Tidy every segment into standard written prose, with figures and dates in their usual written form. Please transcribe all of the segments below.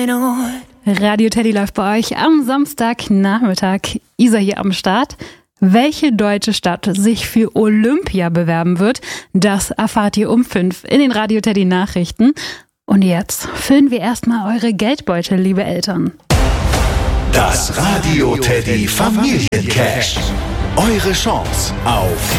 Radio Teddy läuft bei euch am Samstagnachmittag. Isa hier am Start. Welche deutsche Stadt sich für Olympia bewerben wird, das erfahrt ihr um 5 in den Radio Teddy Nachrichten. Und jetzt füllen wir erstmal eure Geldbeutel, liebe Eltern. Das Radio Teddy Familiencash. Eure Chance auf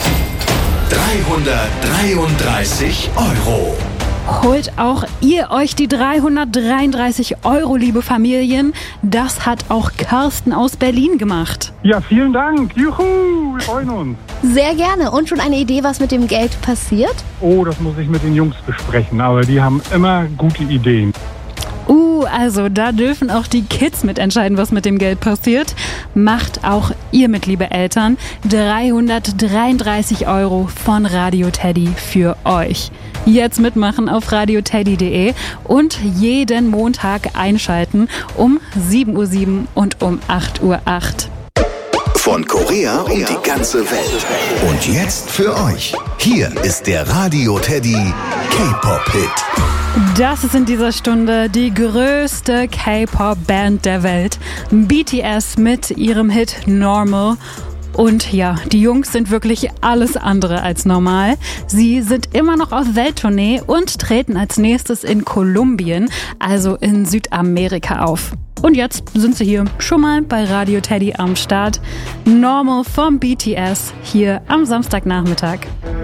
333 €. Holt auch ihr euch die 333 €, liebe Familien. Das hat auch Carsten aus Berlin gemacht. Ja, vielen Dank. Juhu, wir freuen uns. Sehr gerne. Und schon eine Idee, was mit dem Geld passiert? Oh, das muss ich mit den Jungs besprechen, aber die haben immer gute Ideen. Also da dürfen auch die Kids mitentscheiden, was mit dem Geld passiert. Macht auch ihr mit, liebe Eltern. 333 € von Radio Teddy für euch. Jetzt mitmachen auf radioteddy.de und jeden Montag einschalten um 7:07 Uhr und um 8:08 Uhr. Von Korea um die ganze Welt. Und jetzt für euch. Hier ist der Radio Teddy K-Pop-Hit. Das ist in dieser Stunde die größte K-Pop-Band der Welt. BTS mit ihrem Hit Normal. Und ja, die Jungs sind wirklich alles andere als normal. Sie sind immer noch auf Welttournee und treten als nächstes in Kolumbien, also in Südamerika auf. Und jetzt sind sie hier schon mal bei Radio Teddy am Start. Normal vom BTS hier am Samstagnachmittag.